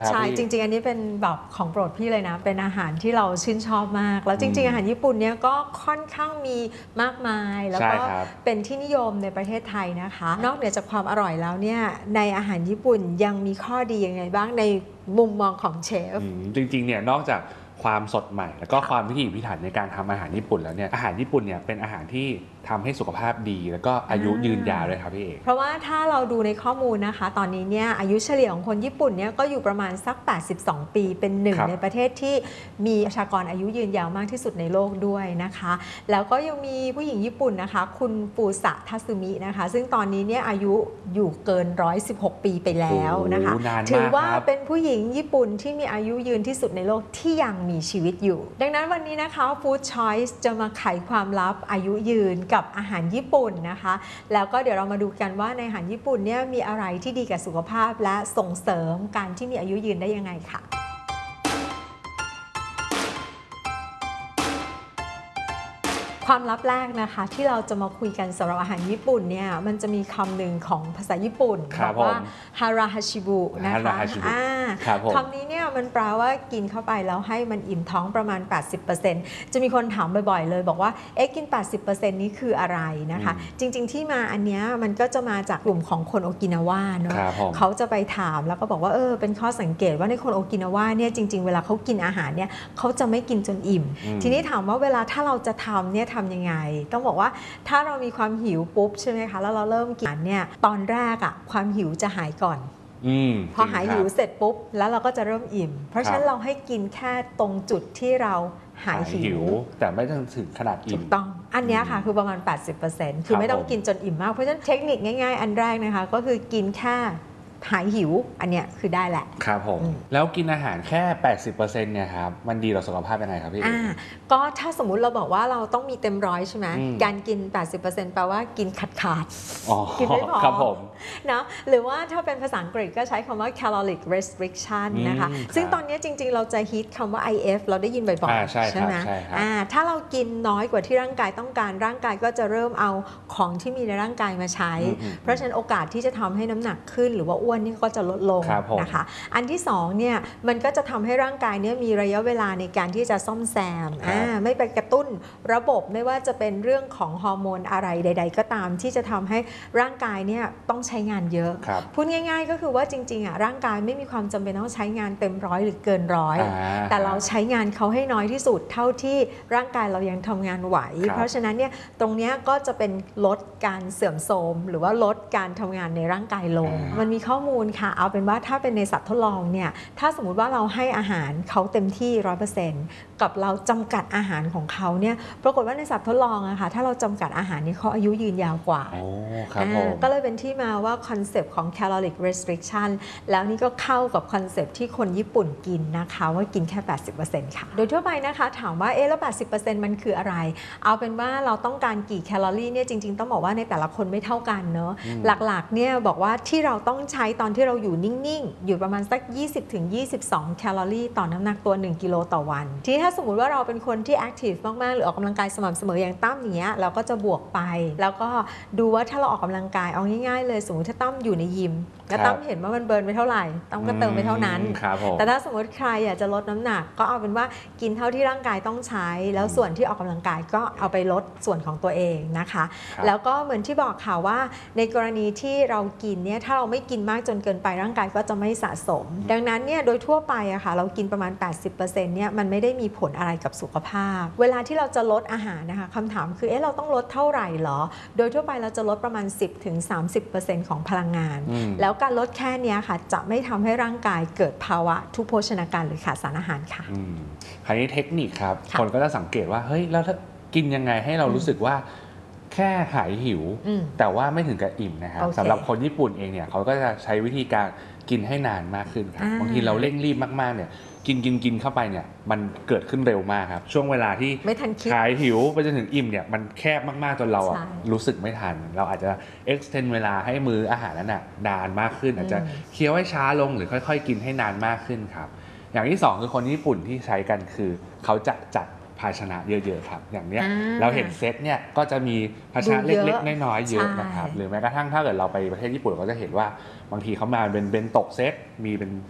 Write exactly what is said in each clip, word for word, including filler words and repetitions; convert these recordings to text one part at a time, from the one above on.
ใช่จริงๆอันนี้เป็นแบบของโปรดพี่เลยนะเป็นอาหารที่เราชื่นชอบมากแล้วจริงๆอาหารญี่ปุ่นเนี่ยก็ค่อนข้างมีมากมายแล้วก็เป็นที่นิยมในประเทศไทยนะคะนอกเหนือจากความอร่อยแล้วเนี่ยในอาหารญี่ปุ่นยังมีข้อดียังไงบ้างในมุมมองของเชฟจริงๆเนี่ยนอกจากความสดใหม่แล้วก็ความพิถีพิถันในการทำอาหารญี่ปุ่นแล้วเนี่ยอาหารญี่ปุ่นเนี่ยเป็นอาหารที่ทำให้สุขภาพดีแล้วก็อายุยืนยาวเลยครับพี่เอกเพราะว่าถ้าเราดูในข้อมูลนะคะตอนนี้เนี่ยอายุเฉลี่ยของคนญี่ปุ่นเนี่ยก็อยู่ประมาณสักแปดสิบสองปีเป็นหนึ่งในประเทศที่มีประชากรอายุยืนยาวมากที่สุดในโลกด้วยนะคะแล้วก็ยังมีผู้หญิงญี่ปุ่นนะคะคุณฟูสะทัสึมินะคะซึ่งตอนนี้เนี่ยอายุอยู่เกินหนึ่งร้อยสิบหกปีไปแล้วนะคะถือว่าเป็นผู้หญิงญี่ปุ่นที่มีอายุยืนที่สุดในโลกที่ยังมีชีวิตอยู่ดังนั้นวันนี้นะคะ Food Choice จะมาไขความลับอายุยืนกับอาหารญี่ปุ่นนะคะแล้วก็เดี๋ยวเรามาดูกันว่าในอาหารญี่ปุ่นเนี่ยมีอะไรที่ดีกับสุขภาพและส่งเสริมการที่มีอายุยืนได้ยังไงค่ะความลับแรกนะคะที่เราจะมาคุยกันสำหรับอาหารญี่ปุ่นเนี่ยมันจะมีคำหนึ่งของภาษาญี่ปุ่นบอกว่าฮาราฮาชิบุนะคะคำนี้เนี่ยมันแปลว่ากินเข้าไปแล้วให้มันอิ่มท้องประมาณ แปดสิบเปอร์เซ็นต์ จะมีคนถามบ่อยๆเลยบอกว่าเอ๊ะกิน แปดสิบเปอร์เซ็นต์ นี้คืออะไรนะคะจริงๆที่มาอันเนี้ยมันก็จะมาจากกลุ่มของคนโอกินาวาเนาะเขาจะไปถามแล้วก็บอกว่าเออเป็นข้อสังเกตว่าในคนโอกินาวาเนี่ยจริงๆเวลาเขากินอาหารเนี่ยเขาจะไม่กินจนอิ่มทีนี้ถามว่าเวลาถ้าเราจะทำเนี่ยทำยังไงต้องบอกว่าถ้าเรามีความหิวปุ๊บใช่ไหมคะแล้วเราเริ่มกินเนี่ยตอนแรกอะความหิวจะหายก่อนพอหายหิวเสร็จปุ๊บแล้วเราก็จะเริ่มอิ่มเพราะฉะนั้นเราให้กินแค่ตรงจุดที่เราหายหิวแต่ไม่ต้องถึงขนาดอิ่มถูกต้องอันนี้ค่ะคือประมาณ แปดสิบเปอร์เซ็นต์ คือไม่ต้องกินจนอิ่มมากเพราะฉะนั้นเทคนิคง่ายๆอันแรกนะคะก็คือกินแค่หายหิวอันเนี้ยคือได้แหละครับผมแล้วกินอาหารแค่ แปดสิบเปอร์เซ็นต์ เนี่ยครับมันดีต่อสุขภาพยังไงครับพี่อ่าก็ถ้าสมมุติเราบอกว่าเราต้องมีเต็มร้อยใช่ไหมการกิน แปดสิบเปอร์เซ็นต์ แปลว่ากินขาดขาดกินไม่พอครับผมนะหรือว่าถ้าเป็นภาษาอังกฤษก็ใช้คำว่า caloric restriction นะคะซึ่งตอนนี้จริงๆเราจะฮิตคำว่า ไอ เอฟ เราได้ยินบ่อยๆใช่ไหมอ่าถ้าเรากินน้อยกว่าที่ร่างกายต้องการร่างกายก็จะเริ่มเอาของที่มีในร่างกายมาใช้เพราะฉะนั้นโอกาสที่จะทำให้น้ำหนักขึ้นหรือว่าอ้วนนี่ก็จะลดลงนะคะอันที่สองเนี่ยมันก็จะทำให้ร่างกายเนี่ยมีระยะเวลาในการที่จะซ่อมแซมอ่าไม่ไปกระตุ้นระบบไม่ว่าจะเป็นเรื่องของฮอร์โมนอะไรใดๆก็ตามที่จะทำให้ร่างกายเนี่ยต้องใช้งานเยอะพูดง่ายๆก็คือว่าจริงๆอ่ะร่างกายไม่มีความจำเป็นต้องใช้งานเต็มร้อยหรือเกินร้อยแต่เราใช้งานเขาให้น้อยที่สุดเท่าที่ร่างกายเรายังทำงานไหวเพราะฉะนั้นเนี่ยตรงนี้ก็จะเป็นลดการเสื่อมโทรมหรือว่าลดการทำงานในร่างกายลงมันมีข้อมูลค่ะเอาเป็นว่าถ้าเป็นในสัตว์ทดลองเนี่ยถ้าสมมุติว่าเราให้อาหารเขาเต็มที่ ร้อยเปอร์เซ็นต์ กับเราจำกัดอาหารของเขาเนี่ยปรากฏว่าในสัตว์ทดลองอะค่ะถ้าเราจำกัดอาหารนี่เขาอายุยืนยาวกว่าก็เลยเป็นที่มาว่าคอนเซปต์ของ caloric restriction แล้วนี่ก็เข้ากับคอนเซปต์ที่คนญี่ปุ่นกินนะคะว่ากินแค่ แปดสิบเปอร์เซ็นต์ ค่ะโดยทั่วไปนะคะถามว่าเอ๊ะแล้ว แปดสิบเปอร์เซ็นต์ มันคืออะไรเอาเป็นว่าเราต้องการกี่แคลอรี่เนี่ยจริงๆต้องบอกว่าในแต่ละคนไม่เท่ากันเนอะหลักๆเนี่ยบอกว่าที่เราต้องใช้ตอนที่เราอยู่นิ่งๆอยู่ประมาณสัก ยี่สิบถึงยี่สิบสอง แคลอรี่ต่อน้ำหนักตัวหนึ่งกิโลต่อวันที่ถ้าสมมุติว่าเราเป็นคนที่แอคทีฟมากๆหรือออกกำลังกายสม่ำเสมออย่างตั้มเนี้ยเราก็จะบวกไปแล้วก็ดูว่าถ้าเราออกกำลังกายเอาง่ายๆเลยสมมติถ้าตั้มอยู่ในยิมแล้วตั้มเห็นว่ามันเบิร์นไปเท่าไหร่ตั้มก็เติมไปเท่านั้นแต่ถ้าสมมติใครอยากจะลดน้ำหนักก็เอาเป็นว่ากินเท่าที่ร่างกายต้องใช้แล้วส่วนที่ออกกำลังกายก็เอาไปลดส่วนของตัวเองนะคะแล้วก็เหมือนที่บอกค่ะว่าในกรณีที่เรากินเนี่ยถ้าเราไม่กินมากจนเกินไปร่างกายก็จะไม่สะสมดังนั้นเนี่ยโดยทั่วไปอะค่ะเรากินประมาณ แปดสิบเปอร์เซ็นต์ เนี่ยมันไม่ได้มีผลอะไรกับสุขภาพเวลาที่เราจะลดอาหารนะคะคำถามคือเอ๊ะเราต้องลดเท่าไหร่หรอโดยทั่วไปเราจะลดประมาณ สิบถึงสามสิบเปอร์เซ็นต์ ของพลังงานแล้วการลดแค่นี้ค่ะจะไม่ทำให้ร่างกายเกิดภาวะทุพโภชนาการหรือขาดสารอาหารค่ะคราวนี้เทคนิคครับคนก็จะสังเกตว่าเฮ้ยแล้วถ้ากินยังไงให้เรารู้สึกว่าแค่หายหิวแต่ว่าไม่ถึงกับอิ่มนะครับสำหรับคนญี่ปุ่นเองเนี่ยเขาก็จะใช้วิธีการกินให้นานมากขึ้นครับบางทีเราเร่งรีบมากๆเนี่ยกินกินกินเข้าไปเนี่ยมันเกิดขึ้นเร็วมากครับช่วงเวลาที่หายหิวไปจนถึงอิ่มเนี่ยมันแคบมากๆจนเรารู้สึกไม่ทันเราอาจจะ extend เวลาให้มื้ออาหารนั้นน่ะนานมากขึ้นอาจจะเคี้ยวให้ช้าลงหรือค่อยๆกินให้นานมากขึ้นครับอย่างที่สองคือคนญี่ปุ่นที่ใช้กันคือเขาจะจัดภาชนะเยอะๆครับอย่างเนี้ยเราเห็นเซตเนี่ยก็จะมีภาชนะเล็กๆน้อยๆเยอะนะครับหรือแม้กระทั่งถ้าเกิดเราไปประเทศญี่ปุ่นเราก็จะเห็นว่าบางทีเขามาเป็นเบนโตะเซตมีเป็น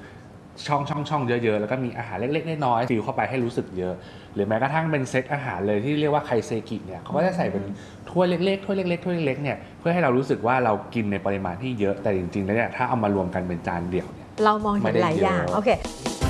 ช่องช่องช่องเยอะๆแล้วก็มีอาหารเล็กๆน้อยๆฟิลเข้าไปให้รู้สึกเยอะหรือแม้กระทั่งเป็นเซตอาหารเลยที่เรียกว่าไคเซกิเนี่ยเขาก็จะใส่เป็นถ้วยเล็กๆถ้วยเล็กๆถ้วยเล็กๆเนี่ยเพื่อให้เรารู้สึกว่าเรากินในปริมาณที่เยอะแต่จริงๆแล้วเนี่ยถ้าเอามารวมกันเป็นจานเดี่ยวเนี่ยเรามองเห็นหลายอย่างโอเค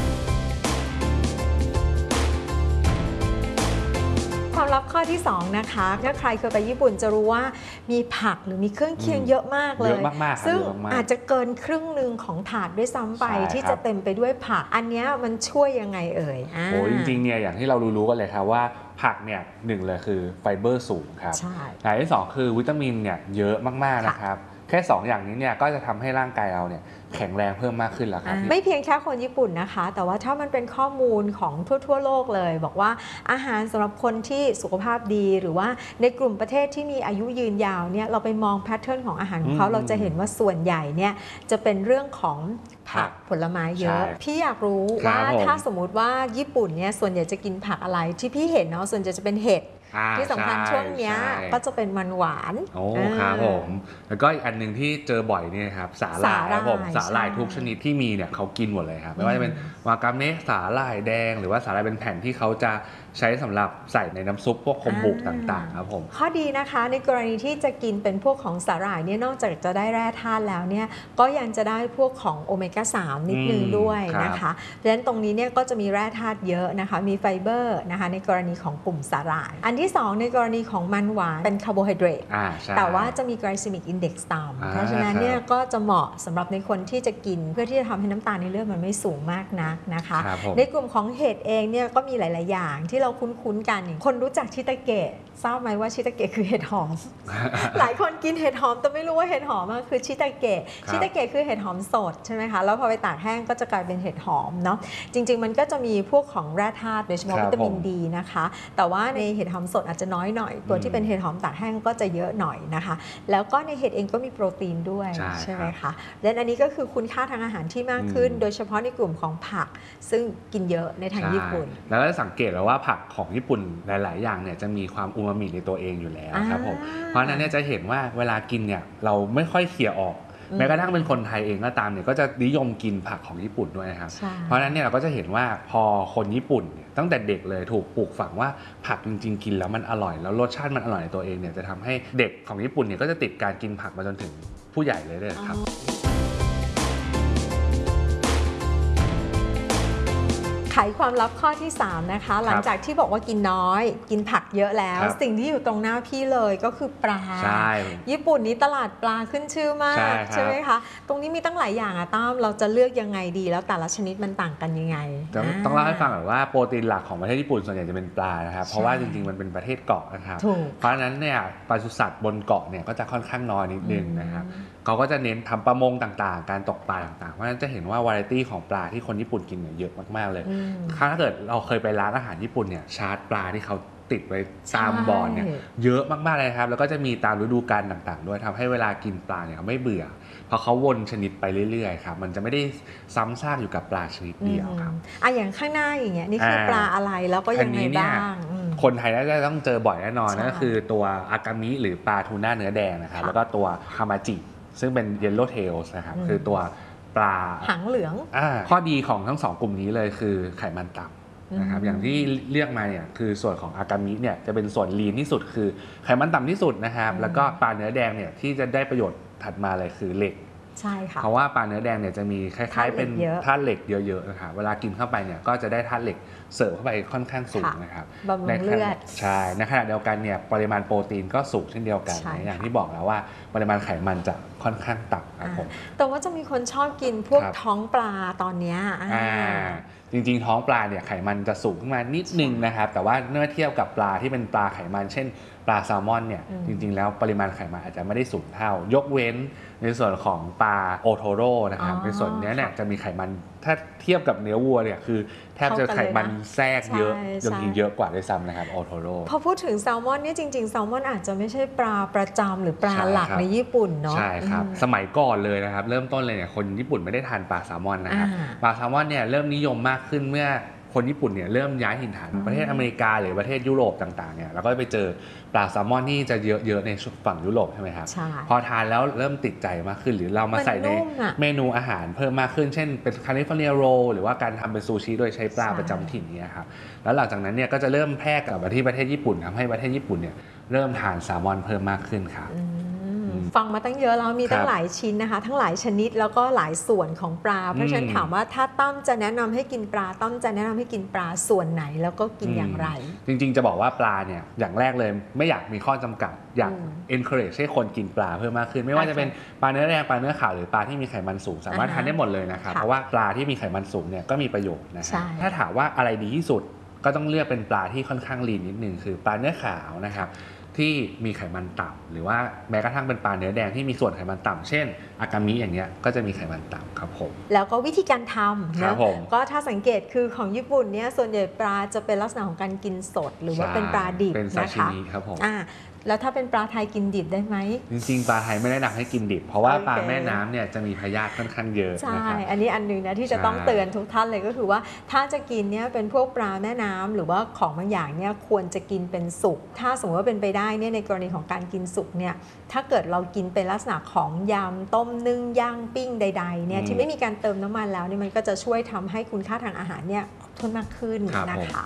ความลับข้อที่สองนะคะถ้าใครเคยไปญี่ปุ่นจะรู้ว่ามีผักหรือมีเครื่องเคียงเยอะมากเลยซึ่งอาจจะเกินครึ่งหนึ่งของถาดด้วยซ้ำไปที่จะเต็มไปด้วยผักอันนี้มันช่วยยังไงเอ่ยโอ้จริงๆเนี่ยอย่างที่เรารู้ๆกันเลยครับว่าผักเนี่ยหนึ่งเลยคือไฟเบอร์สูงครับอย่างที่สองคือวิตามินเนี่ยเยอะมากๆนะครับแค่สองอย่างนี้เนี่ยก็จะทำให้ร่างกายเราเนี่ยแข็งแรงเพิ่มมากขึ้นแล้วครับไม่เพียงแค่คนญี่ปุ่นนะคะแต่ว่าถ้ามันเป็นข้อมูลของทั่วๆโลกเลยบอกว่าอาหารสำหรับคนที่สุขภาพดีหรือว่าในกลุ่มประเทศที่มีอายุยืนยาวเนี่ยเราไปมองแพทเทิร์นของอาหารของเขาเราจะเห็นว่าส่วนใหญ่เนี่ยจะเป็นเรื่องของผักผลไม้เยอะพี่อยากรู้ว่าถ้าสมมุติว่าญี่ปุ่นเนี่ยส่วนใหญ่จะกินผักอะไรที่พี่เห็นเนาะส่วนใหญ่จะเป็นเห็ดที่สำคัญช่วงนี้ก็จะเป็นมันหวานโอ้ครับผมแล้วก็อีกอันหนึ่งที่เจอบ่อยเนี่ยครับสาหร่ายครับผมสาหร่ายทุกชนิดที่มีเนี่ยเขากินหมดเลยครับไม่ว่าจะเป็นวากาเมะสาหร่ายแดงหรือว่าสาหร่ายเป็นแผ่นที่เขาจะใช้สำหรับใส่ในน้ำซุปพวกคอมบุต่างๆครับผมข้อดีนะคะในกรณีที่จะกินเป็นพวกของสาหร่ายเนี่ยนอกจากจะได้แร่ธาตุแล้วเนี่ยก็ยังจะได้พวกของโอเมก้าสามนิดนึงด้วยนะคะดังนั้นตรงนี้เนี่ยก็จะมีแร่ธาตุเยอะนะคะมีไฟเบอร์นะคะในกรณีของกลุ่มสาหร่ายอันที่สองในกรณีของมันหวานเป็นคาร์โบไฮเดรตแต่ว่าจะมีไกลซีมิกอินเด็กซ์ต่ำเพราะฉะนั้นเนี่ยก็จะเหมาะสำหรับในคนที่จะกินเพื่อที่จะทำให้น้ำตาลในเลือดมันไม่สูงมากนักนะคะในกลุ่มของเห็ดเองเนี่ยก็มีหลายๆอย่างที่เราคุ้นๆกันคนรู้จักชิตาเกะทราบไหมว่าชิตาเกะคือเห็ดหอม หลายคนกินเห็ดหอมแต่ไม่รู้ว่าเห็ดหอมคือชิตาเกะชิตาเกะคือเห็ดหอมสดใช่ไหมคะแล้วพอไปตากแห้งก็จะกลายเป็นเห็ดหอมเนาะจริงๆมันก็จะมีพวกของแร่ธาตุโดยเฉพาะวิตามินดีนะคะแต่ว่าในเห็ดหอมสดอาจจะน้อยหน่อยตัวที่เป็นเห็ดหอมตากแห้งก็จะเยอะหน่อยนะคะแล้วก็ในเห็ดเองก็มีโปรตีนด้วยใช่ไหมคะและอันนี้ก็คือคุณค่าทางอาหารที่มากขึ้นโดยเฉพาะในกลุ่มของผักซึ่งกินเยอะในทางญี่ปุ่นแล้วก็สังเกตแล้วว่าผักของญี่ปุ่นหลายๆอย่างเนี่ยจะมีความอูมามิในตัวเองอยู่แล้วครับผมเพราะนั้นเนี่ยจะเห็นว่าเวลากินเนี่ยเราไม่ค่อยเคี่ยออกแม้กระทั่งเป็นคนไทยเองก็ตามเนี่ยก็จะนิยมกินผักของญี่ปุ่นด้วยครับเพราะนั้นเนี่ยเราก็จะเห็นว่าพอคนญี่ปุ่นตั้งแต่เด็กเลยถูกปลูกฝังว่าผักจริงๆกินแล้วมันอร่อยแล้วรสชาติมันอร่อยในตัวเองเนี่ยจะทำให้เด็กของญี่ปุ่นเนี่ยก็จะติดการกินผักมาจนถึงผู้ใหญ่เลยเลยครับไขความลับข้อที่สามนะคะหลังจากที่บอกว่ากินน้อยกินผักเยอะแล้วสิ่งที่อยู่ตรงหน้าพี่เลยก็คือปลาญี่ปุ่นนี้ตลาดปลาขึ้นชื่อมากใช่ไหมคะตรงนี้มีตั้งหลายอย่างอะตั้มเราจะเลือกยังไงดีแล้วแต่ละชนิดมันต่างกันยังไงต้องเล่าให้ฟังก่อนว่าโปรตีนหลักของประเทศญี่ปุ่นส่วนใหญ่จะเป็นปลานะครับเพราะว่าจริงๆมันเป็นประเทศเกาะนะครับเพราะฉะนั้นเนี่ยปศุสัตว์บนเกาะเนี่ยก็จะค่อนข้างน้อยนิดนึงนะครับเขาก็จะเน้นทำประมงต่างๆการตกปลาต่างๆเพราะฉะนั้นจะเห็นว่าวาไรตี้ของปลาที่คนญี่ปุ่นกินเนี่ยเยอะมากๆเลยถ้าเกิดเราเคยไปร้านอาหารญี่ปุ่นเนี่ยชาร์ตปลาที่เขาติดไว้ตามบอร์ดเนี่ยเยอะมากๆเลยครับแล้วก็จะมีตามฤดูกาลต่างๆด้วยทำให้เวลากินปลาเนี่ยเขาไม่เบื่อเพราะเขาวนชนิดไปเรื่อยๆครับมันจะไม่ได้ซ้ำซากอยู่กับปลาชนิดเดียวครับอ่ะอย่างข้างหน้าอย่างเงี้ยนี่คือปลาอะไรแล้วก็ยังไงบ้างคนไทยน่าจะต้องเจอบ่อยแน่นอนนั่นก็คือตัวอากามิหรือปลาทูน่าเนื้อแดงนะครับแล้วก็ตัวฮามาจิซึ่งเป็นเยลโล่เทลส์นะครับคือตัวปลาหางเหลืองข้อดีของทั้งสองกลุ่มนี้เลยคือไขมันต่ำนะครับอย่างที่เรียกมาเนี่ยคือส่วนของอากามิเนี่ยจะเป็นส่วนลีนที่สุดคือไขมันต่ำที่สุดนะครับแล้วก็ปลาเนื้อแดงเนี่ยที่จะได้ประโยชน์ถัดมาเลยคือเหล็กใช่ค่ะเพราะว่าปลาเนื้อแดงเนี่ยจะมีคล้ายๆเป็นธาตุเหล็กเยอะๆนะครับเวลากินเข้าไปเนี่ยก็จะได้ธาตุเหล็กเสริมเข้าไปค่อนข้างสูงนะครับบำรุงเลือดใช่ในขณะเดียวกันเนี่ยปริมาณโปรตีนก็สูงเช่นเดียวกันอย่างที่บอกแล้วว่าปริมาณไขมันจะค่อนข้างต่ำครับผมแต่ว่าจะมีคนชอบกินพวกท้องปลาตอนนี้จริงๆท้องปลาเนี่ยไขมันจะสูงขึ้นมานิดนึงนะครับแต่ว่าเมื่อเทียบกับปลาที่เป็นปลาไขมันเช่นปลาแซลมอนเนี่ยจริงๆแล้วปริมาณไขมันอาจจะไม่ได้สูงเท่ายกเว้นในส่วนของปลาโอโทโร่นะครับในส่วนนี้เนี่ยจะมีไขมันถ้าเทียบกับเนื้อวัวเนี่ยคือแทบจะไขมันแทรกเยอะยังกินเยอะกว่าด้วยซ้ำนะครับโอโทโร่พอพูดถึงแซลมอนเนี่ยจริงๆแซลมอนอาจจะไม่ใช่ปลาประจำหรือปลาหลักในญี่ปุ่นเนาะใช่ครับสมัยก่อนเลยนะครับเริ่มต้นเลยเนี่ยคนญี่ปุ่นไม่ได้ทานปลาแซลมอนนะครับปลาแซลมอนเนี่ยเริ่มนิยมมากขึ้นเมื่อคนญี่ปุ่นเนี่ยเริ่มย้ายถิ่นฐานประเทศอเมริกาหรือประเทศยุโรปต่างๆเนี่ยเราก็ไปเจอปลาแซลมอนที่จะเยอะๆในฝั่งยุโรปใช่ไหมครับพอทานแล้วเริ่มติดใจมากขึ้นหรือเรามาใส่ในเมนูอาหารเพิ่มมากขึ้นเช่นเป็นแคลิฟอร์เนียโรลหรือว่าการทำเป็นซูชิโดยใช้ปลาประจำถิ่นเนี่ยครับแล้วหลังจากนั้นเนี่ยก็จะเริ่มแพร่กลับมาที่ประเทศญี่ปุ่นทำให้ประเทศญี่ปุ่นเนี่ยเริ่มทานแซลมอนเพิ่มมากขึ้นครับฟังมาตั้งเยอะแล้วมีตั้งหลายชิ้นนะคะทั้งหลายชนิดแล้วก็หลายส่วนของปลาเพราะฉะนั้นถามว่าถ้าต้อมจะแนะนำให้กินปลาต้อมจะแนะนำให้กินปลาส่วนไหนแล้วก็กินอย่างไรจริงๆจะบอกว่าปลาเนี่ยอย่างแรกเลยไม่อยากมีข้อจำกัดอยาก encourage ให้คนกินปลาเพิ่มมากขึ้นไม่ว่าจะเป็นปลาเนื้อแดงปลาเนื้อขาวหรือปลาที่มีไขมันสูงสามารถทานได้หมดเลยนะครับเพราะว่าปลาที่มีไขมันสูงเนี่ยก็มีประโยชน์นะถ้าถามว่าอะไรดีที่สุดก็ต้องเลือกเป็นปลาที่ค่อนข้างลีนนิดนึงคือปลาเนื้อขาวนะครับที่มีไขมันต่ำหรือว่าแม้กระทั่งเป็นปลาเนื้อแดงที่มีส่วนไขมันต่ำเช่นอากามิอย่างเงี้ยก็จะมีไขมันต่ำครับผมแล้วก็วิธีการทำนะก็ถ้าสังเกตคือของญี่ปุ่นเนี่ยส่วนใหญ่ปลาจะเป็นลักษณะของการกินสดหรือว่าเป็นปลาดิบนะคะครับผมแล้วถ้าเป็นปลาไทยกินดิบได้ไหมจริงๆปลาไทยไม่ได้แนะนำให้กินดิบเพราะว่าปลาแม่น้ำเนี่ยจะมีพยาธิค่อนข้างเยอะใช่อันนี้อันนึงนะที่จะต้องเตือนทุกท่านเลยก็คือว่าถ้าจะกินเนี่ยเป็นพวกปลาแม่น้ำหรือว่าของบางอย่างเนี่ยควรจะกินเป็นสุกถ้าสมมติว่าเป็นไปได้เนี่ยในกรณีของการกินสุกเนี่ยถ้าเกิดเรากินเป็นลักษณะของยำต้มนึ่งย่างปิ้งใดๆเนี่ยที่ไม่มีการเติมน้ำมันแล้วเนี่ยมันก็จะช่วยทำให้คุณค่าทางอาหารเนี่ยเพิ่มมากขึ้นนะคะ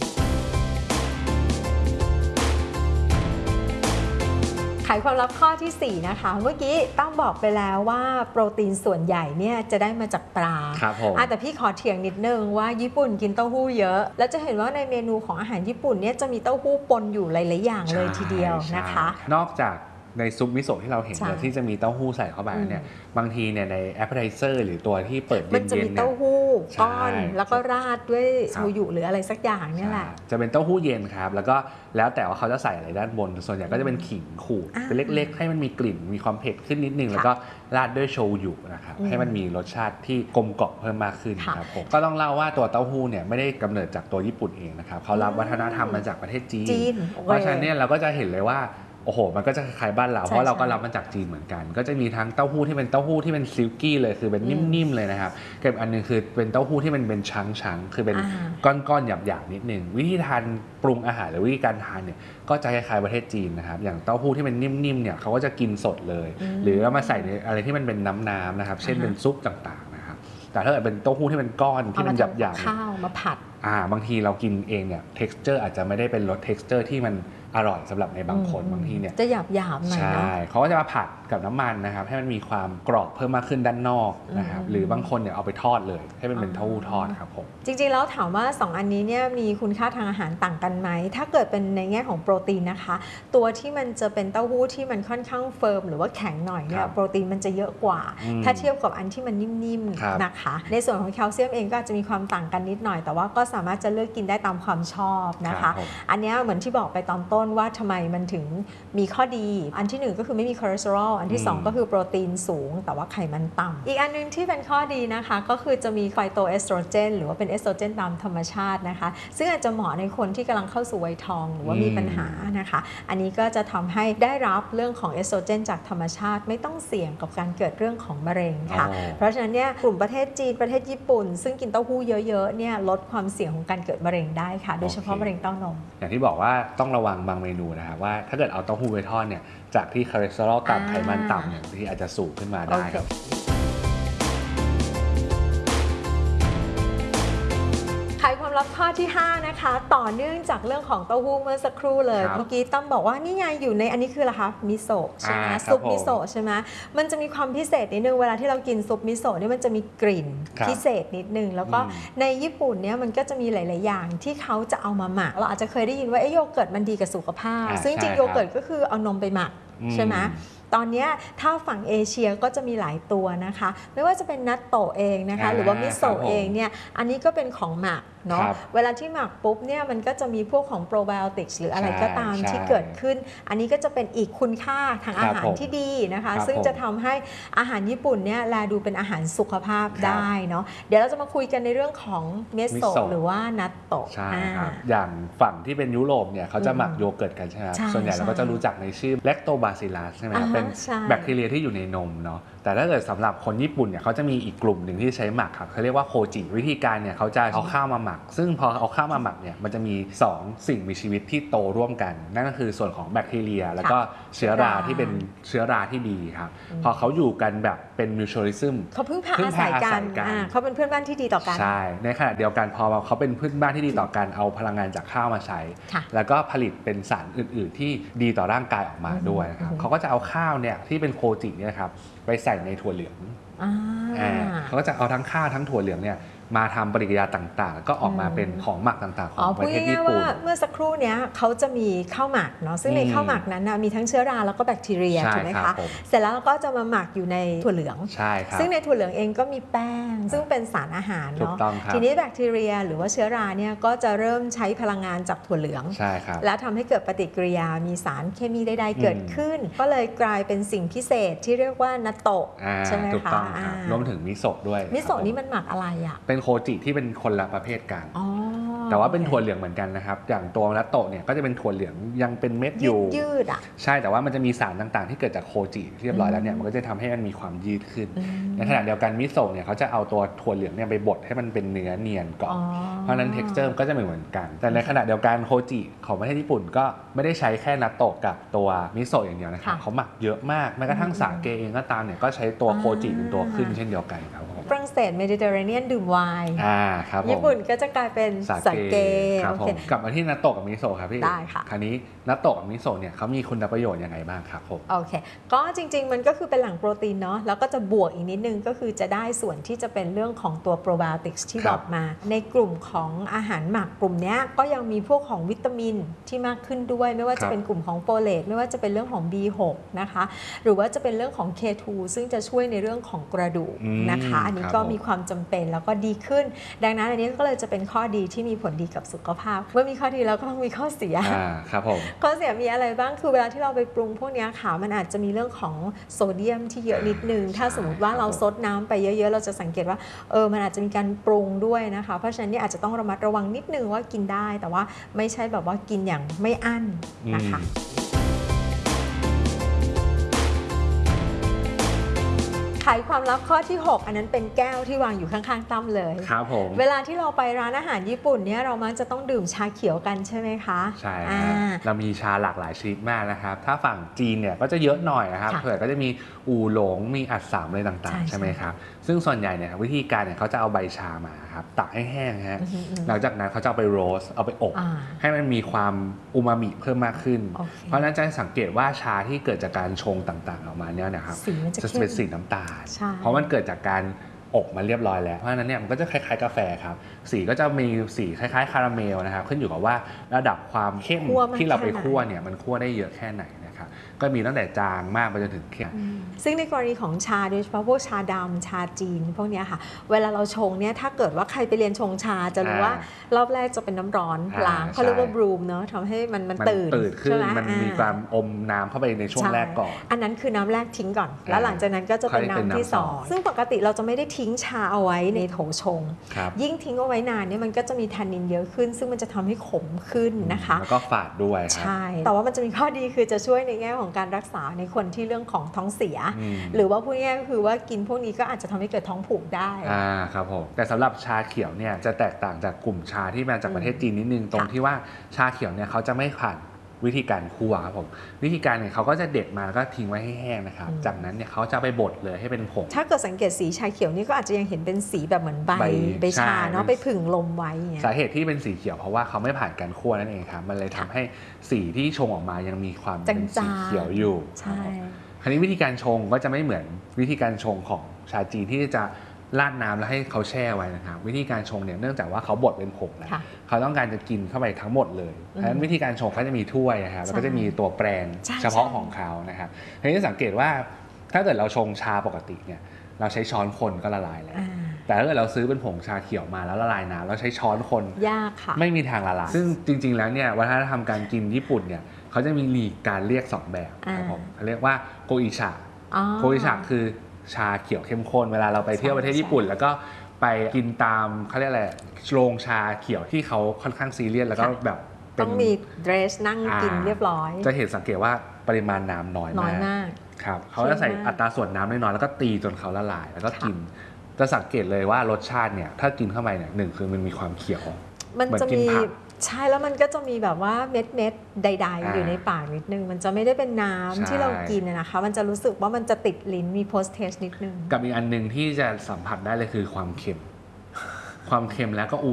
ไขความลับข้อที่สี่นะคะเมื่อกี้ต้องบอกไปแล้วว่าโปรตีนส่วนใหญ่เนี่ยจะได้มาจากปลาแต่พี่ขอเถียงนิดนึงว่าญี่ปุ่นกินเต้าหู้เยอะแล้วจะเห็นว่าในเมนูของอาหารญี่ปุ่นเนี่ยจะมีเต้าหู้ปนอยู่หลายๆอย่างเลยทีเดียวนะคะนอกจากในซุปมิโซะที่เราเห็นเนี่ยที่จะมีเต้าหู้ใส่เข้าไปเนี่ยบางทีเนี่ยในแอปเปอร์ไทเซอร์หรือตัวที่เปิดเย็นๆเนี่ยมันจะมีเต้าหู้ก้อนแล้วก็ราดด้วยโชยุหรืออะไรสักอย่างเนี่ยแหละจะเป็นเต้าหู้เย็นครับแล้วก็แล้วแต่ว่าเขาจะใส่อะไรด้านบนส่วนใหญ่ก็จะเป็นขิงขูดเป็นเล็กๆให้มันมีกลิ่นมีความเผ็ดขึ้นนิดนึงแล้วก็ราดด้วยโชยุนะครับให้มันมีรสชาติที่กลมกล่อมเพิ่มมากขึ้นครับผมก็ต้องเล่าว่าตัวเต้าหู้เนี่ยไม่ได้กำเนิดจากตัวญี่ปุ่นเองนะครับเขารับวัฒนธรรมมาจากประเทศจีนเพราะฉะนั้นเนี่ยเราก็จะเห็นเลยว่าโอ้โหมันก็จะคล้ายบ้านเราเพราะเราก็รับมาจากจีนเหมือนกันก็จะมีทั้งเต้าหู้ที่เป็นเต้าหู้ที่เป็นซิลกี้เลยคือเป็นนิ่มๆเลยนะครับกับอันนึงคือเป็นเต้าหู้ที่มันเป็นชั้งๆคือเป็นก้อนๆหยาบๆนิดนึงวิธีทานปรุงอาหารหรือวิธีการทานเนี่ยก็จะคล้ายๆประเทศจีนนะครับอย่างเต้าหู้ที่เป็นนิ่มๆเนี่ยเขาก็จะกินสดเลยหรือเอามาใส่ในอะไรที่มันเป็นน้ำๆนะครับเช่นเป็นซุปต่างๆนะครับแต่ถ้าเกิดเป็นเต้าหู้ที่เป็นก้อนที่มันหยาบๆข้าวมาผัดอ่าบางทีเรากินเองเนี่ย texture อาจจะไม่ได้เป็นรส texture ที่มันอร่อยสำหรับในบางคนบางทีเนี่ยจะหยาบหยาบหน่อยนะใช่เขาก็จะมาผัดกับน้ำมันนะครับให้มันมีความกรอบเพิ่มมากขึ้นด้านนอกนะครับหรือบางคนเนี่ยเอาไปทอดเลยให้มันเป็นเต้าหู้ทอดครับผมจริงๆแล้วถามว่าสองอันนี้เนี่ยมีคุณค่าทางอาหารต่างกันไหมถ้าเกิดเป็นในแง่ของโปรตีนนะคะตัวที่มันจะเป็นเต้าหู้ที่มันค่อนข้างเฟิร์มหรือว่าแข็งหน่อยเนี่ยโปรตีนมันจะเยอะกว่าถ้าเทียบกับอันที่มันนิ่มๆนะคะในส่วนของแคลเซียมเองก็อาจจะมีความต่างกันนิดหน่อยแต่ว่าก็สามารถจะเลือกกินได้ตามความชอบนะคะอันนี้เหมือนที่บอกไปตอนต้นว่าทำไมมันถึงมีข้อดีอันที่หนึ่งก็คือไม่มีคอเลสเตอรอลอันที่สองก็คือโปรตีนสูงแต่ว่าไขมันต่ำอีกอันนึงที่เป็นข้อดีนะคะก็คือจะมีไฟโตเอสโตรเจนหรือว่าเป็นเอสโตรเจนตามธรรมชาตินะคะซึ่งอาจจะเหมาะในคนที่กำลังเข้าสู่วัยทองหรือว่ามีปัญหานะคะอันนี้ก็จะทำให้ได้รับเรื่องของเอสโตรเจนจากธรรมชาติไม่ต้องเสี่ยงกับการเกิดเรื่องของมะเร็งค่ะเพราะฉะนั้นเนี่ยกลุ่มประเทศจีนประเทศญี่ปุ่นซึ่งกินเต้าหู้เยอะๆเนี่ยลดความเสี่ยงของการเกิดมะเร็งได้ค่ะโดยเฉพาะมะเร็งเต้านมอย่างที่บอกว่าต้องระวังบางเมนูนะครับว่าถ้าเกิดเอาเต้าหู้ไปทอดเนี่ยจากที่คอเลสเตอรอลต่ำไขมันต่ำเนี่ยบางทีอาจจะสูงขึ้นมาได้ครับไขความลับข้อที่ห้านะคะต่อเนื่องจากเรื่องของเต้าหู้เมื่อสักครู่เลยเมื่อกี้ตั้มบอกว่านี่ไงอยู่ในอันนี้คืออะไรคะมิโซะใช่ไหมซุปมิโซะใช่ไหมมันจะมีความพิเศษนิดนึงเวลาที่เรากินซุปมิโซะนี่มันจะมีกลิ่นพิเศษนิดนึงแล้วก็ในญี่ปุ่นเนี่ยมันก็จะมีหลายๆอย่างที่เขาจะเอามาหมักเราอาจจะเคยได้ยินว่าโยเกิร์ตมันดีกับสุขภาพซึ่งจริงโยเกิร์ตก็คือเอานมไปหมักใช่ไหมตอนนี้ถ้าฝั่งเอเชียก็จะมีหลายตัวนะคะไม่ว่าจะเป็นนัตโตะเองนะคะหรือว่ามิโซะเองเนี่ยอันนี้ก็เป็นของหมักเนาะเวลาที่หมักปุ๊บเนี่ยมันก็จะมีพวกของโปรไบโอติกส์หรืออะไรก็ตามที่เกิดขึ้นอันนี้ก็จะเป็นอีกคุณค่าทางอาหารที่ดีนะคะซึ่งจะทำให้อาหารญี่ปุ่นเนี่ยแลดูเป็นอาหารสุขภาพได้เนาะเดี๋ยวเราจะมาคุยกันในเรื่องของเมโซะหรือว่านัตโตะใช่ครับอย่างฝั่งที่เป็นยุโรปเนี่ยเขาจะหมักโยเกิร์ตกันใช่ไหมส่วนใหญ่เราก็จะรู้จักในชื่อแลคโตบาซิลัสใช่ไหมเป็นแบคทีเรียที่อยู่ในนมเนาะแต่ถ้าเกิดสำหรับคนญี่ปุ่นเนี่ยเขาจะมีอีกกลุ่มหนึ่งที่ใช้หมักครับเขาเรียกว่าโคจิวิธีการเนี่ยเขาจะเอาข้าวมาหมักซึ่งพอเอาข้าวมาหมักเนี่ยมันจะมีสองสิ่งมีชีวิตที่โตร่วมกันนั่นก็คือส่วนของแบคทีเรียแล้วก็เชื้อราที่เป็นเชื้อราที่ดีครับพอเขาอยู่กันแบบเป็นมิวชัวลิซึมเขาพึ่งพาอาศัยกันเขาเป็นเพื่อนบ้านที่ดีต่อกันใช่ในขณะเดียวกันพอเขาเป็นเพื่อนบ้านที่ดีต่อกันเอาพลังงานจากข้าวมาใช้แล้วก็ผลิตเป็นสารอื่นๆที่ดีต่อร่างกายออกมาด้วยครับเขาก็จะเอาข้าวเนี่ยที่เป็นโคจิเนี่ยครับไปใส่ในถั่วเหลืองเขาก็จะเอาทั้งข้าวทั้งถั่วเหลืองเนี่ยมาทำปฏิกิริยาต่างๆก็ออกมาเป็นของหมักต่างๆของประเทศญี่ปุ่นเมื่อสักครู่นี้เขาจะมีข้าวหมักเนาะซึ่งในข้าวหมักนั้นนะมีทั้งเชื้อราแล้วก็แบคทีเรียถูกไหมคะเสร็จแล้วเราก็จะมาหมักอยู่ในถั่วเหลืองใช่ครับซึ่งในถั่วเหลืองเองก็มีแป้งซึ่งเป็นสารอาหารเนาะทีนี้แบคทีเรียหรือว่าเชื้อราเนี่ยก็จะเริ่มใช้พลังงานจากถั่วเหลืองใช่ครับแล้วทำให้เกิดปฏิกิริยามีสารเคมีใดๆเกิดขึ้นก็เลยกลายเป็นสิ่งพิเศษที่เรียกว่านัตโตะใช่ไหมคะรวมถึงมิโซะด้วยมิโซะนี่มันหมักอะไรอ่ะเป็นโคจิที่เป็นคนละประเภทกันแต่ว่าเป็นถั่วเหลืองเหมือนกันนะครับอย่างตัวนัตโตะเนี่ยก็จะเป็นถั่วเหลืองยังเป็นเม็ดอยู่ยืดอ่ะใช่แต่ว่ามันจะมีสารต่างๆที่เกิดจากโคจิเรียบร้อยแล้วเนี่ยมันก็จะทำให้มันมีความยืดขึ้นในขณะเดียวกันมิโซะเนี่ยเขาจะเอาตัวถั่วเหลืองเนี่ยไปบดให้มันเป็นเนื้อเนียนก่อนเพราะนั้น texture ก็จะไม่เหมือนกันแต่ในขณะเดียวกันโคจิของประเทศญี่ปุ่นก็ไม่ได้ใช้แค่นัตโตะกับตัวมิโซะอย่างเดียวนะครับเขาหมักเยอะมากแม้กระทั่งสาเกเองก็ตามเนี่ยก็ใช้ตัวโคจิเป็นตัวขึ้นเช่นเดียวกันครับฝรั่งเศสเมดิเตอร์เรเนียนดื่มไวน์ญี่ปุ่นก็จะกลายเป็นสาเกครับผมกลับมาที่นัตโตะกับมิโซะครับพี่ได้ค่ะคราวนี้นัตโตะกับมิโซะเนี่ยเขามีคุณประโยชน์ยังไงบ้างครับผมโอเคก็จริงๆมันก็คือเป็นแหล่งโปรตีนเนาะแล้วก็จะบวกอีกนิดนึงก็คือจะได้ส่วนที่จะเป็นเรื่องของตัวโปรไบโอติกส์ที่บอกมาในกลุ่มของอาหารหมักกลุ่มนี้ก็ยังมีพวกของวิตามินที่มากขึ้นด้วยไม่ว่าจะเป็นกลุ่มของโฟเลตไม่ว่าจะเป็นเรื่องของ บี หก นะคะหรือว่าจะเป็นเรื่องของ เค ทู ซึ่งจะช่วยในเรื่องของกระดูกนะคะอันนี้ก็มีความจำเป็นแล้วก็ดีขึ้นดังนั้นอันนี้ก็เลยจะเป็นข้อดีที่มีผลดีกับสุขภาพเมื่อมีข้อดีแล้วก็ต้องมีข้อเสียครับผมข้อเสียมีอะไรบ้างคือเวลาที่เราไปปรุงพวกนี้ค่ะมันอาจจะมีเรื่องของโซเดียมที่เยอะนิดนึงถ้าสมมติว่าเราซดน้ำไปเยอะๆเราจะสังเกตว่าเออมันอาจจะมีการปรุงด้วยนะคะเพราะฉะนั้นนี่อาจจะต้องระมัดระวังนิดนึงว่ากินได้แต่ว่าไม่ใช่แบบว่ากินอย่างไม่อั้นนะคะไขความลับข้อที่หกอันนั้นเป็นแก้วที่วางอยู่ข้างๆตั้มเลยครับผมเวลาที่เราไปร้านอาหารญี่ปุ่นเนี่ยเรามักจะต้องดื่มชาเขียวกันใช่ไหมคะใช่เรามีชาหลากหลายชนิดมากนะครับถ้าฝั่งจีนเนี่ยก็จะเยอะหน่อยนะครับเผื่อก็จะมีอู่หลงมีอัดสามอะไรต่างๆใช่ไหมครับซึ่งส่วนใหญ่เนี่ยวิธีการเนี่ยเขาจะเอาใบชามาครับตากให้แห้งฮะหลังจากนั้นเขาจะเอาไปโรสเอาไปอบให้มันมีความอูมามิเพิ่มมากขึ้นเพราะนั้นจะสังเกตว่าชาที่เกิดจากการชงต่างๆออกมาเนี่ยนะครับจะเป็นสีน้ำตาลเพราะมันเกิดจากการอบมาเรียบร้อยแล้วเพราะฉะนั้นเนี่ยมันก็จะคล้ายๆกาแฟครับสีก็จะมีสีคล้ายๆคาราเมลนะครับขึ้นอยู่กับว่าระดับความเข้มที่เราไปคั่วเนี่ยมันคั่วได้เยอะแค่ไหนนะครับก็มีตั้งแต่จางมากไปจนถึงเข้มซึ่งในกรณีของชาโดยเฉพาะพวกชาดำชาจีนพวกนี้ค่ะเวลาเราชงเนี่ยถ้าเกิดว่าใครไปเรียนชงชาจะรู้ว่ารอบแรกจะเป็นน้ำร้อนล้างเขาเรียกว่าบรูมเนาะทำให้มันมันตื่นขึ้นมันมีความอมน้ำเข้าไปในช่วงแรกก่อนอันนั้นคือน้ำแรกทิ้งก่อนแล้วหลังจากนั้นก็จะเป็นน้ำที่สองซึ่งปกติเราจะไม่ได้ทิ้งชาเอาไว้ในโถชงยิ่งทิ้งเอาไว้นานเนี่ยมันก็จะมีแทนนินเยอะขึ้นซึ่งมันจะทำให้ขมขึ้นนะคะแล้วก็ฝาดด้วยใช่แต่ว่ามันจะมีข้อดีคือจะช่วยในแง่ของการรักษาในคนที่เรื่องของท้องเสียหรือว่าพูดง่ายก็คือว่ากินพวกนี้ก็อาจจะทำให้เกิดท้องผูกได้อ่าครับผมแต่สำหรับชาเขียวเนี่ยจะแตกต่างจากกลุ่มชาที่มาจากประเทศจีนนิดนึงตรงที่ว่าชาเขียวเนี่ยเขาจะไม่ผ่านวิธีการคั่วครับผมวิธีการเนี่ยเขาก็จะเด็ดมาก็ทิ้งไว้ให้แห้งนะครับจากนั้นเนี่ยเขาจะไปบดเลยให้เป็นผงถ้าเกิดสังเกตสีชาเขียวนี่ก็อาจจะยังเห็นเป็นสีแบบเหมือนใบใบชาเนาะไปผึ่งลมไว้สาเหตุที่เป็นสีเขียวเพราะว่าเขาไม่ผ่านการคั่วนั่นเองครับมันเลยทำให้สีที่ชงออกมายังมีความเป็นสีเขียวอยู่ใช่คราวนี้วิธีการชงก็จะไม่เหมือนวิธีการชงของชาจีนที่จะราดน้ำแล้วให้เขาแช่ไว้นะครับวิธีการชงเนี่ยเนื่องจากว่าเขาบดเป็นผงแล้วเขาต้องการจะกินเข้าไปทั้งหมดเลยเพราะฉะนั้นวิธีการชงเขาจะมีถ้วยนะครับแล้วก็จะมีตัวแปรงเฉพาะของเขานะครับทีนี้สังเกตว่าถ้าเกิดเราชงชาปกติเนี่ยเราใช้ช้อนคนก็ละลายแล้วแต่ถ้าเกิดเราซื้อเป็นผงชาเขียวมาแล้วละลายน้ำเราใช้ช้อนคนยากค่ะไม่มีทางละลายซึ่งจริงๆแล้วเนี่ยวัฒนธรรมการกินญี่ปุ่นเนี่ยเขาจะมีหลีกการเรียกสองแบบครับผมเขาเรียกว่าโกอิชะโกอิชะคือชาเขียวเข้มข้นเวลาเราไปเที่ยวประเทศญี่ปุ่นแล้วก็ไปกินตามเขาเรียกอะไรโรงชาเขียวที่เขาค่อนข้างซีเรียสแล้วก็แบบต้องมีเดรสนั่งกินเรียบร้อยจะเห็นสังเกตว่าปริมาณน้ำน้อยมากครับเขาจะใส่อัตราส่วนน้ำน้อยๆแล้วก็ตีจนเขาละลายแล้วก็กินจะสังเกตเลยว่ารสชาติเนี่ยถ้ากินเข้าไปเนี่ยหนึ่งคือมันมีความเขียวมันจะมีใช่แล้วมันก็จะมีแบบว่าเม็ดเม็ดใดๆอยู่ในปากนิดนึงมันจะไม่ได้เป็นน้ำที่เรากินนะคะมันจะรู้สึกว่ามันจะติดลิ้นมี post taste นิดนึงกับอีกอันนึงที่จะสัมผัสได้เลยคือความเค็มความเค็มแล้วก็อู